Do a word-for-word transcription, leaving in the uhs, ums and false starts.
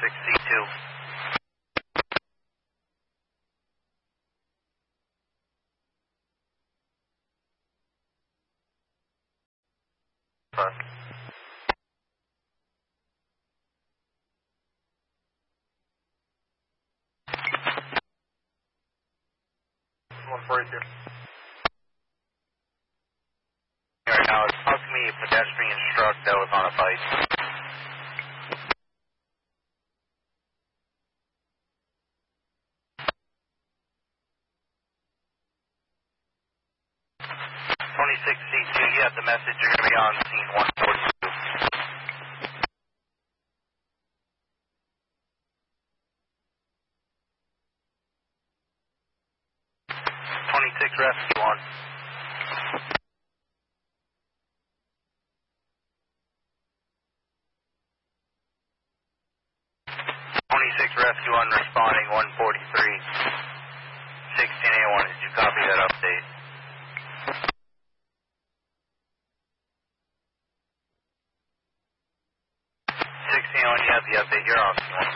twenty-six C two. Fun. one forty-two. Right now, it's supposed to be a pedestrian truck that was on a bike. twenty-six C two, you have the message. You're going to be on scene one forty-two. twenty-six Rescue one. twenty-six Rescue one responding one forty-three. sixteen A one, did you copy that update? sixteen A one, you have the update. You're on scene one